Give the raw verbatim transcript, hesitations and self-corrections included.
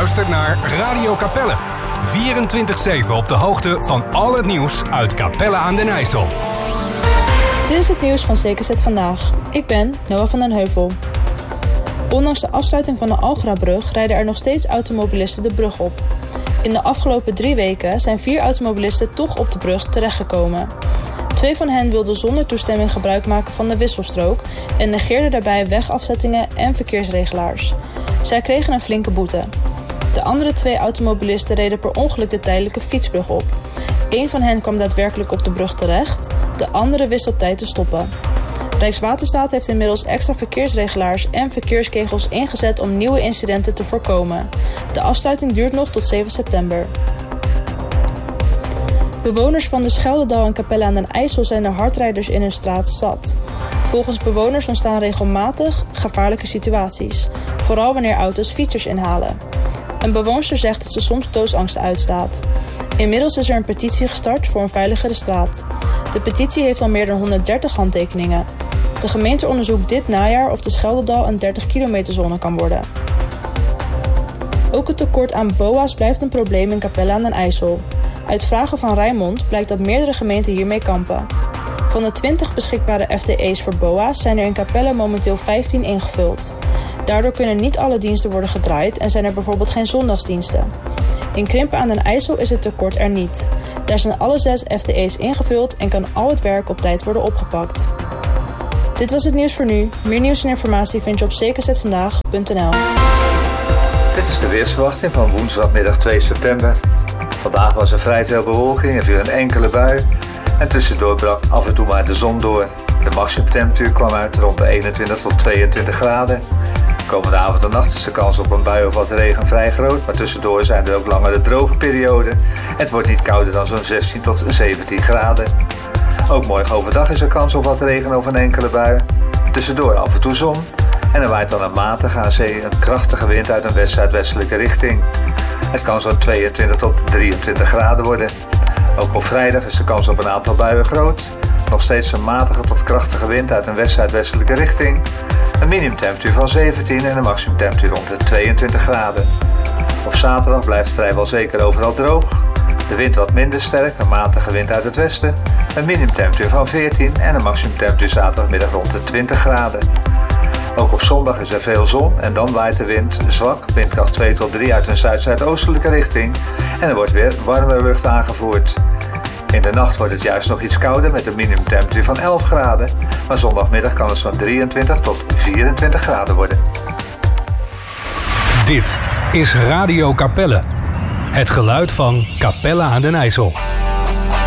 luistert naar Radio Capelle. vierentwintig zeven op de hoogte van al het nieuws uit Capelle aan den IJssel. Dit is het nieuws van C K Z Vandaag. Ik ben Noah van den Heuvel. Ondanks de afsluiting van de Algrabrug rijden er nog steeds automobilisten de brug op. In de afgelopen drie weken zijn vier automobilisten toch op de brug terechtgekomen. Twee van hen wilden zonder toestemming gebruik maken van de wisselstrook en negeerden daarbij wegafzettingen en verkeersregelaars. Zij kregen een flinke boete. De andere twee automobilisten reden per ongeluk de tijdelijke fietsbrug op. Eén van hen kwam daadwerkelijk op de brug terecht, de andere wist op tijd te stoppen. Rijkswaterstaat heeft inmiddels extra verkeersregelaars en verkeerskegels ingezet om nieuwe incidenten te voorkomen. De afsluiting duurt nog tot zeven september. Bewoners van de Scheldedal en Capelle aan den IJssel zijn de hardrijders in hun straat zat. Volgens bewoners ontstaan regelmatig gevaarlijke situaties, vooral wanneer auto's fietsers inhalen. Een bewoonster zegt dat ze soms doodsangst uitstaat. Inmiddels is er een petitie gestart voor een veiligere straat. De petitie heeft al meer dan honderddertig handtekeningen. De gemeente onderzoekt dit najaar of de Scheldedal een dertig kilometer zone kan worden. Ook het tekort aan B O A's blijft een probleem in Capelle aan den IJssel. Uit vragen van Rijnmond blijkt dat meerdere gemeenten hiermee kampen. Van de twintig beschikbare F T E's voor B O A's zijn er in Capelle momenteel vijftien ingevuld. Daardoor kunnen niet alle diensten worden gedraaid en zijn er bijvoorbeeld geen zondagsdiensten. In Krimpen aan den IJssel is het tekort er niet. Daar zijn alle zes F T E's ingevuld en kan al het werk op tijd worden opgepakt. Dit was het nieuws voor nu. Meer nieuws en informatie vind je op c k z vandaag punt n l. Dit is de weersverwachting van woensdagmiddag twee september. Vandaag was er vrij veel bewolking en viel een enkele bui. En tussendoor brak af en toe maar de zon door. De maximumtemperatuur kwam uit rond de eenentwintig tot tweeëntwintig graden. Komende avond en nacht is de kans op een bui of wat regen vrij groot, maar tussendoor zijn er ook langere droge perioden. Het wordt niet kouder dan zo'n zestien tot zeventien graden. Ook morgen overdag is er kans op wat regen of een enkele bui. Tussendoor af en toe zon. En er waait dan een matige aan zee een krachtige wind uit een west-zuidwestelijke richting. Het kan zo'n tweeëntwintig tot drieëntwintig graden worden. Ook op vrijdag is de kans op een aantal buien groot. Nog steeds een matige tot krachtige wind uit een west-zuidwestelijke richting. Een minimumtemperatuur van zeventien en een maximumtemperatuur rond de tweeëntwintig graden. Op zaterdag blijft het vrijwel zeker overal droog. De wind wat minder sterk, een matige wind uit het westen. Een minimumtemperatuur van veertien en een maximumtemperatuur zaterdagmiddag rond de twintig graden. Ook op zondag is er veel zon en dan waait de wind zwak, windkracht twee tot drie uit een zuid-zuidoostelijke richting. En er wordt weer warme lucht aangevoerd. In de nacht wordt het juist nog iets kouder met een minimumtemperatuur van elf graden. Maar zondagmiddag kan het zo'n drieëntwintig tot vierentwintig graden worden. Dit is Radio Capelle. Het geluid van Capelle aan den IJssel.